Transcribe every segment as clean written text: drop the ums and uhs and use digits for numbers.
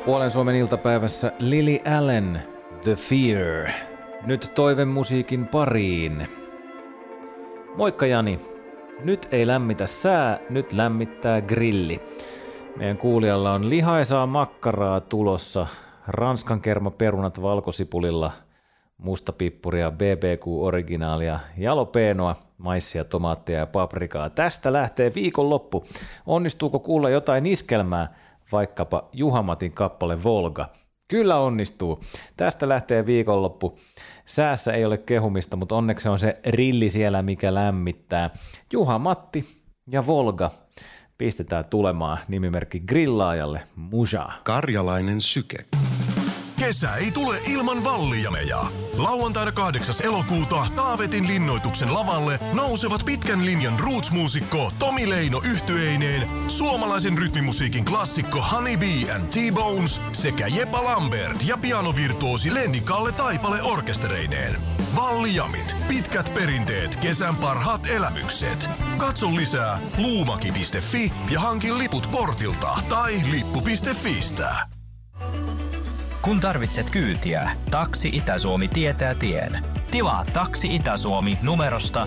Puolen Suomen iltapäivässä Lily Allen, The Fear. Nyt toivemusiikin pariin. Moikka Jani. Nyt ei lämmitä sää, nyt lämmittää grilli. Meidän kuulijalla on lihaisaa makkaraa tulossa, ranskankermaperunat valkosipulilla, mustapippuria, BBQ-originaalia, jalopeenoa, maissia, tomaattia ja paprikaa. Tästä lähtee viikonloppu. Onnistuuko kuulla jotain iskelmää, vaikkapa Juha-Matin kappale Volga? Kyllä onnistuu. Tästä lähtee viikonloppu. Säässä ei ole kehumista, mutta onneksi on se rilli siellä, mikä lämmittää. Juha-Matti ja Volga. Pistetään tulemaan nimimerkki grillaajalle Musa. Karjalainen syke. Kesä ei tule ilman vallijameja. Lauantaina 8. elokuuta Taavetin linnoituksen lavalle nousevat pitkän linjan roots-muusikko Tomi Leino yhtyeineen, suomalaisen rytmimusiikin klassikko Honey Bee and T-Bones sekä Jepa Lambert ja pianovirtuosi Lenni Kalle Taipale orkestereineen. Vallijamit, pitkät perinteet, kesän parhaat elämykset. Katso lisää luumaki.fi ja hankin liput portilta tai lippu.fistä. Kun tarvitset kyytiä, Taksi Itä-Suomi tietää tien. Tilaa Taksi Itä-Suomi numerosta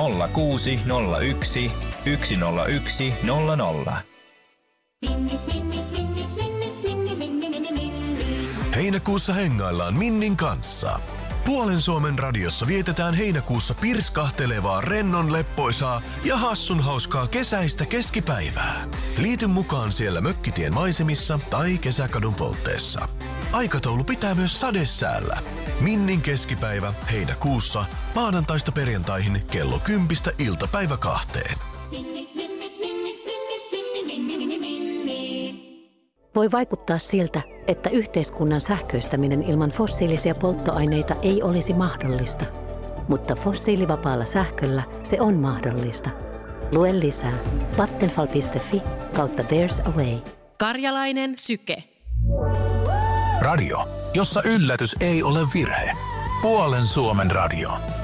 0601 101 00. Heinäkuussa hengaillaan Minnin kanssa. Puolen Suomen radiossa vietetään heinäkuussa pirskahtelevaa, rennon leppoisaa ja hassun hauskaa kesäistä keskipäivää. Liity mukaan siellä Mökkitien maisemissa tai Kesäkadun poltteessa. Aikataulu pitää myös sadesäällä. Minnin keskipäivä heinäkuussa maanantaista perjantaihin kello 10 iltapäivä 2. Voi vaikuttaa siltä, että yhteiskunnan sähköistäminen ilman fossiilisia polttoaineita ei olisi mahdollista. Mutta fossiilivapaalla sähköllä se on mahdollista. Lue lisää vattenfall.fi/there's a way. Karjalainen syke. Radio, jossa yllätys ei ole virhe. Puolen Suomen radio.